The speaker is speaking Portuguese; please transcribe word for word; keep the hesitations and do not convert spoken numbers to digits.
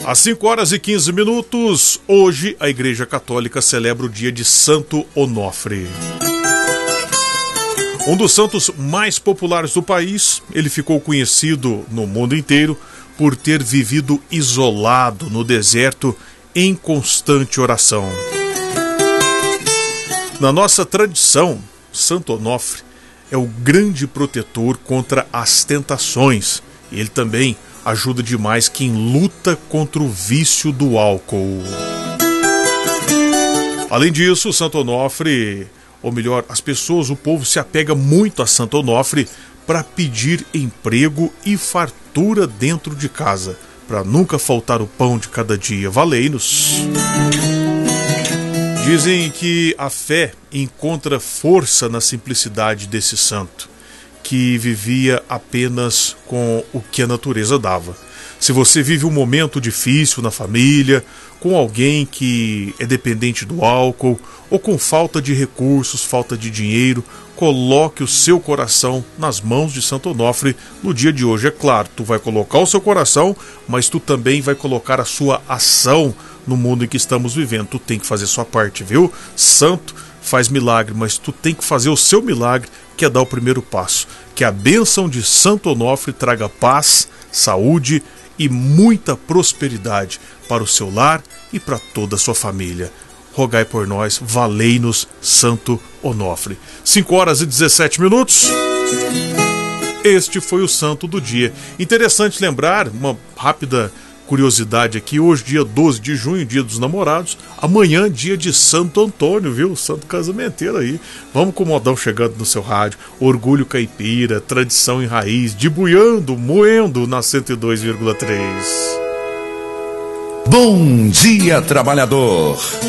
Às cinco horas e quinze minutos, hoje a Igreja Católica celebra o dia de Santo Onofre. Um dos santos mais populares do país, ele ficou conhecido no mundo inteiro por ter vivido isolado no deserto em constante oração. Na nossa tradição, Santo Onofre é o grande protetor contra as tentações. E ele também ajuda demais quem luta contra o vício do álcool. Além disso, Santo Onofre, ou melhor, as pessoas, o povo se apega muito a Santo Onofre para pedir emprego e fartura dentro de casa, para nunca faltar o pão de cada dia. Valei-nos! Dizem que a fé encontra força na simplicidade desse santo, que vivia apenas com o que a natureza dava. Se você vive um momento difícil na família, com alguém que é dependente do álcool, ou com falta de recursos, falta de dinheiro, coloque o seu coração nas mãos de Santo Onofre no dia de hoje. É claro, tu vai colocar o seu coração, mas tu também vai colocar a sua ação no mundo em que estamos vivendo. Tu tem que fazer sua parte, viu? Santo faz milagre, mas tu tem que fazer o seu milagre, que é dar o primeiro passo. Que a bênção de Santo Onofre traga paz, saúde e muita prosperidade para o seu lar e para toda a sua família. Rogai por nós, valei-nos, Santo Onofre. cinco horas e dezessete minutos. Este foi o santo do dia. Interessante lembrar, uma rápida curiosidade aqui, hoje dia doze de junho, dia dos namorados, amanhã dia de Santo Antônio, viu? Santo casamenteiro aí. Vamos com o modão chegando no seu rádio, orgulho caipira, tradição em raiz, debuiando, moendo na cento e dois vírgula três. Bom dia, trabalhador!